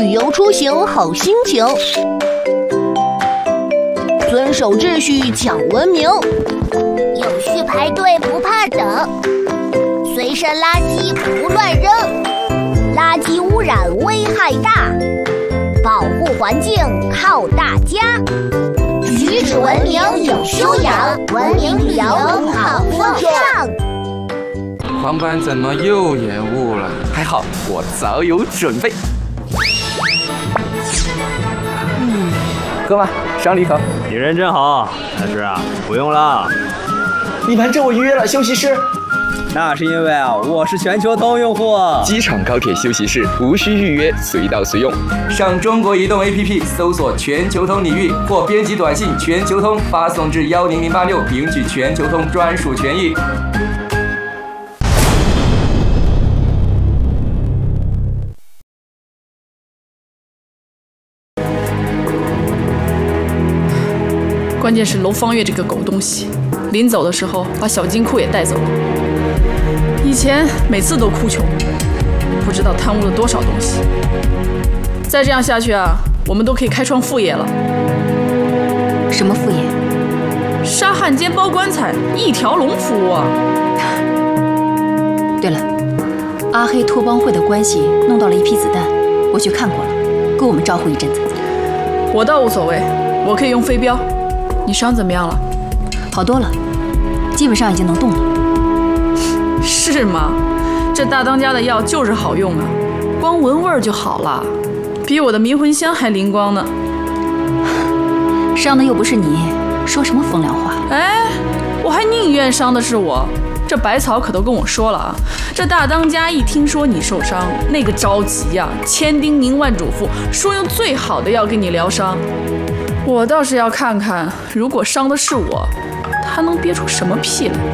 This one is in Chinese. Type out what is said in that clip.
旅游出行好心情，遵守秩序讲文明， 有序排队不怕等，随身垃圾不乱扔，垃圾污染危害大，保护环境靠大家。举止文明有修养，文明旅游好风尚。 航班怎么又延误了？还好我早有准备。喝吧，赏你一口。 你人真好，但是不用了。 你瞒着我预约了休息室。 那是因为我是全球通用户。 机场高铁休息室无需预约，随到随用。上中国移动 APP 搜索全球通领域，或编辑短信全球通发送至10086，领取全球通专属权益。 关键是楼方月这个狗东西，临走的时候把小金库也带走了。以前每次都哭穷，不知道贪污了多少东西。再这样下去我们都可以开创副业了。 什么副业？ 杀汉奸包棺材，一条龙服务啊！ 对了，阿黑托帮会的关系弄到了一批子弹，我去看过了，够我们招呼一阵子。 我倒无所谓，我可以用飞镖。你伤怎么样了？ 好多了，基本上已经能动了。 是吗？这大当家的药就是好用啊，光闻味儿就好了，比我的迷魂香还灵光呢。 伤的又不是你，说什么风凉话？ 哎，我还宁愿伤的是我。这百草可都跟我说了这大当家一听说你受伤，那个着急千叮咛万嘱咐，说用最好的药给你疗伤。我倒是要看看，如果伤的是我，他能憋出什么屁来。